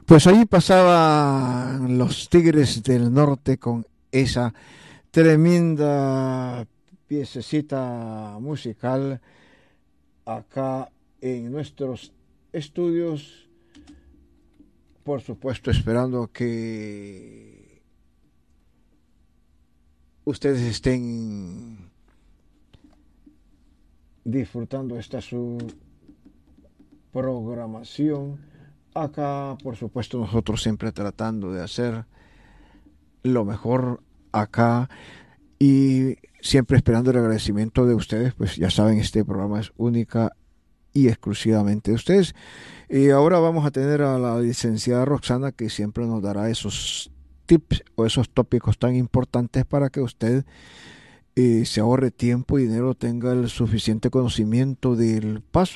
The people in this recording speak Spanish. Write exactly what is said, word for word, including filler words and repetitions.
Pues ahí pasaban los Tigres del Norte con esa tremenda piececita musical acá en nuestros estudios, por supuesto esperando que ustedes estén disfrutando esta su programación. Acá, por supuesto, nosotros siempre tratando de hacer lo mejor acá y siempre esperando el agradecimiento de ustedes, pues ya saben, este programa es única y exclusivamente de ustedes. Y ahora vamos a tener a la licenciada Roxana que siempre nos dará esos tips o esos tópicos tan importantes para que usted eh, se ahorre tiempo y dinero, tenga el suficiente conocimiento del paso